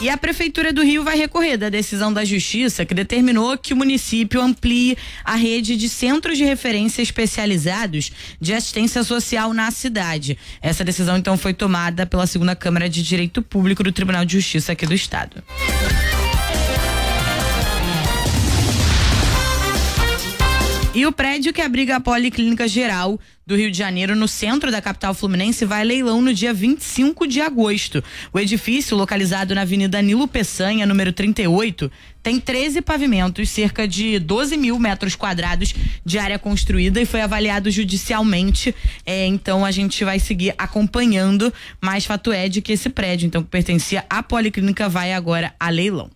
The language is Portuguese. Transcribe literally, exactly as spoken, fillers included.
E a Prefeitura do Rio vai recorrer da decisão da Justiça que determinou que o município amplie a rede de centros de referência especializados de assistência social na cidade. Essa decisão, então, foi tomada pela segunda Câmara de Direito Público do Tribunal de Justiça aqui do Estado. E o prédio que abriga a Policlínica Geral do Rio de Janeiro, no centro da capital fluminense, vai a leilão no dia vinte e cinco de agosto. O edifício, localizado na Avenida Nilo Peçanha, número trinta e oito, tem treze pavimentos, cerca de doze mil metros quadrados de área construída e foi avaliado judicialmente. É, então a gente vai seguir acompanhando, mas fato é de que esse prédio, então, que pertencia à Policlínica, vai agora a leilão.